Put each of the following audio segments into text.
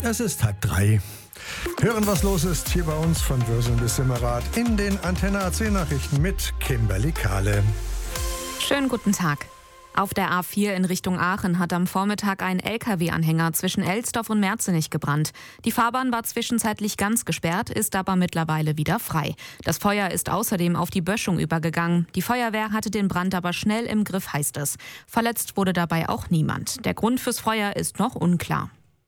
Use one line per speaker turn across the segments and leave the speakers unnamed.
Es ist 2:30. Hören, was los ist hier bei uns von Würseln bis Simmerath in den Antenne AC Nachrichten mit Kimberly Kahle.
Schönen guten Tag. Auf der A4 in Richtung Aachen hat am Vormittag ein LKW-Anhänger zwischen Elsdorf und Merzenich gebrannt. Die Fahrbahn war zwischenzeitlich ganz gesperrt, ist aber mittlerweile wieder frei. Das Feuer ist außerdem auf die Böschung übergegangen. Die Feuerwehr hatte den Brand aber schnell im Griff, heißt es. Verletzt wurde dabei auch niemand. Der Grund fürs Feuer ist noch unklar.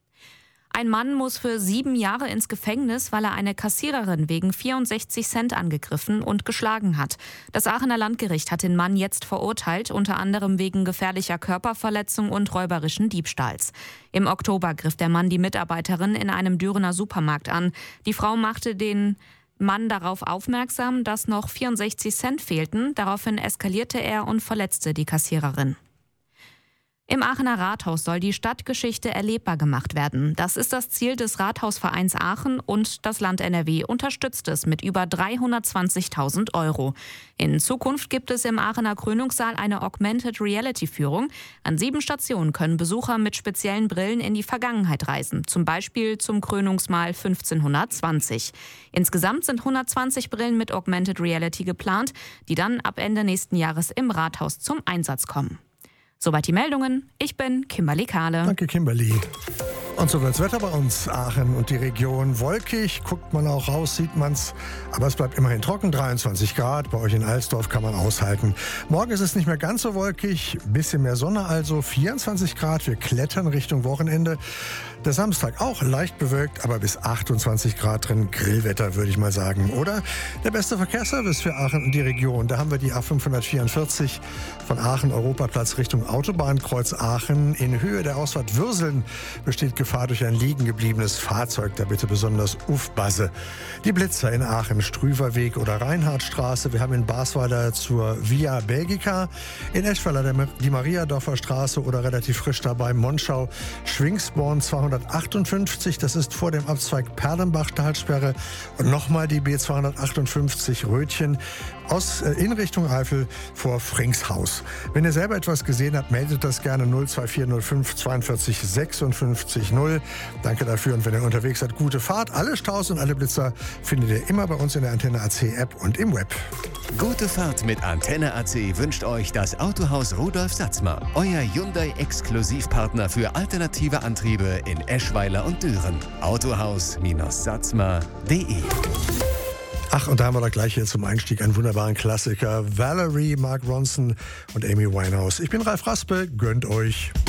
Ein Mann muss für 7 Jahre ins Gefängnis, weil er eine Kassiererin wegen 64 Cent angegriffen und geschlagen hat. Das Aachener Landgericht hat den Mann jetzt verurteilt, unter anderem wegen gefährlicher Körperverletzung und räuberischen Diebstahls. Im Oktober griff der Mann die Mitarbeiterin in einem Dürener Supermarkt an. Die Frau machte den Mann darauf aufmerksam, dass noch 64 Cent fehlten. Daraufhin eskalierte er und verletzte die Kassiererin. Im Aachener Rathaus soll die Stadtgeschichte erlebbar gemacht werden. Das ist das Ziel des Rathausvereins Aachen und das Land NRW unterstützt es mit über 320.000 €. In Zukunft gibt es im Aachener Krönungssaal eine Augmented Reality Führung. An 7 Stationen können Besucher mit speziellen Brillen in die Vergangenheit reisen, zum Beispiel zum Krönungsmahl 1520. Insgesamt sind 120 Brillen mit Augmented Reality geplant, die dann ab Ende nächsten Jahres im Rathaus zum Einsatz kommen. Soweit die Meldungen. Ich bin Kimberly Kahle.
Danke, Kimberly. Und so wird's Wetter bei uns. Aachen und die Region wolkig. Guckt man auch raus, sieht man's. Aber es bleibt immerhin trocken, 23 Grad. Bei euch in Alsdorf kann man aushalten. Morgen ist es nicht mehr ganz so wolkig. Bisschen mehr Sonne also, 24 Grad. Wir klettern Richtung Wochenende. Der Samstag auch leicht bewölkt, aber bis 28 Grad drin. Grillwetter, würde ich mal sagen. Oder der beste Verkehrsservice für Aachen und die Region. Da haben wir die A544 von Aachen Europaplatz Richtung Autobahnkreuz Aachen. In Höhe der Ausfahrt Würseln besteht Gefahr durch ein liegen gebliebenes Fahrzeug. Da bitte besonders aufpassen. Die Blitzer in Aachen, Strüverweg oder Reinhardtstraße. Wir haben in Basweiler zur Via Belgica. In Eschweiler die Mariadorfer Straße oder relativ frisch dabei Monschau, Schwingsborn 258. Das ist vor dem Abzweig Perlenbach-Talsperre. Und nochmal die B258 Rötchen in Richtung Eifel vor Fringshaus. Wenn ihr selber etwas gesehen habt, meldet das gerne 02405 42 56 0. Danke dafür und wenn ihr unterwegs seid, gute Fahrt. Alle Staus und alle Blitzer findet ihr immer bei uns in der Antenne AC App und im Web.
Gute Fahrt mit Antenne AC wünscht euch das Autohaus Rudolf Satzmer. Euer Hyundai-Exklusivpartner für alternative Antriebe in Eschweiler und Düren. Autohaus-satzmer.de.
Ach, und da haben wir doch gleich hier zum Einstieg einen wunderbaren Klassiker. Valerie, Mark Ronson und Amy Winehouse. Ich bin Ralf Raspe, gönnt euch.